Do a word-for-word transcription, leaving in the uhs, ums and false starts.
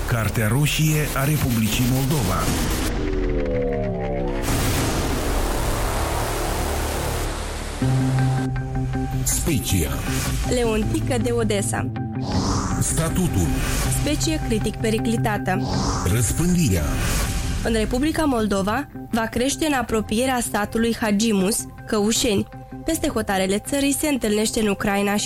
Cartea roșie a Republicii Moldova. Specia. Leontică de Odessa. Statutul. Specie critic periclitată. Răspândirea. În Republica Moldova va crește în apropierea statului Hagimus, Căușeni. Peste hotarele țării se întâlnește în Ucraina și